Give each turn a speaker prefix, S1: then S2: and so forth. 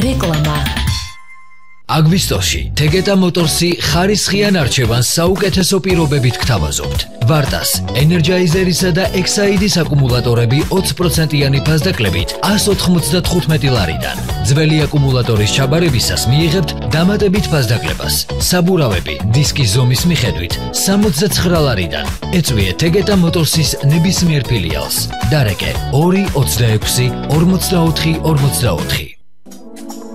S1: რეკლამა
S2: აგვისტოში თეგეტა მოტორსი ხარისხიან არჩევანს საუკეთესო პირობებით გთავაზობთ. ვარტას, ენერჯაიზერისა და ექსაიდის აკუმულატორები 20%-იანი ფასდაკლებით 195 ლარიდან. ძველი აკუმულატორის ჩაბარებისას მიიღებთ დამატებით ფასდაკლებას. საბურავები დისკის ზომის მიხედვით 69 ლარიდან. ეწვიეთ თეგეტა მოტორსის ნებისმიერ ფილიალს. დარეკე 2 26 44 44.